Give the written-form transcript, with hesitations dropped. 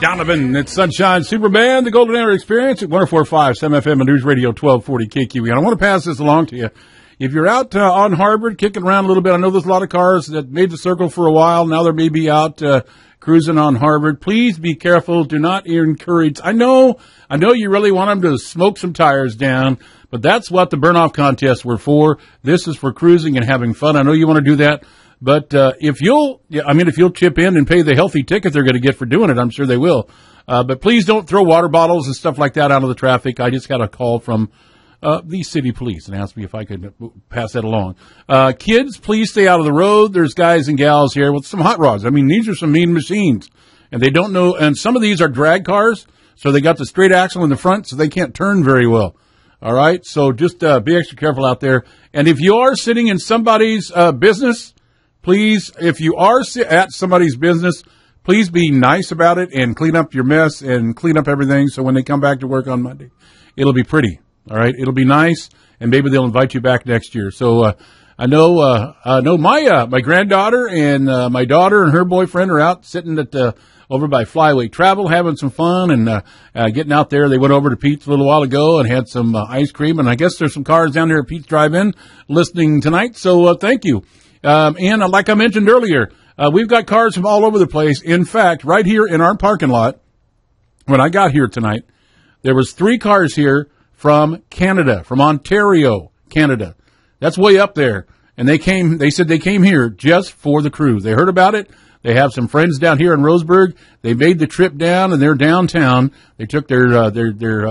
Donovan, it's Sunshine Superband, the Golden Era Experience at 104.5 Sam FM and News Radio 1240 KQE. And I want to pass this along to you. If you're out on Harvard, kicking around a little bit, I know there's a lot of cars that made the circle for a while. Now they may be out cruising on Harvard. Please be careful. Do not encourage. I know you really want them to smoke some tires down, but that's what the burn-off contests were for. This is for cruising and having fun. I know you want to do that. But if you'll chip in and pay the healthy ticket they're going to get for doing it, I'm sure they will. But please don't throw water bottles and stuff like that out of the traffic. I just got a call from the city police and asked me if I could pass that along. Kids, please stay out of the road. There's guys and gals here with some hot rods. I mean, these are some mean machines, and they don't know. And some of these are drag cars, so they got the straight axle in the front, so they can't turn very well. All right, so just be extra careful out there. And if you are sitting in somebody's business, please, if you are at somebody's business, please be nice about it and clean up your mess and clean up everything so when they come back to work on Monday, it'll be pretty. All right? It'll be nice, and maybe they'll invite you back next year. So I know my granddaughter and my daughter and her boyfriend are out sitting at over by Flyway Travel having some fun and getting out there. They went over to Pete's a little while ago and had some ice cream, and I guess there's some cars down there at Pete's Drive-In listening tonight. So thank you. And like I mentioned earlier, we've got cars from all over the place. In fact, right here in our parking lot, when I got here tonight, there was 3 cars here from Canada, from Ontario, Canada. That's way up there. And they said they came here just for the cruise. They heard about it. They have some friends down here in Roseburg. They made the trip down and they're downtown. They took their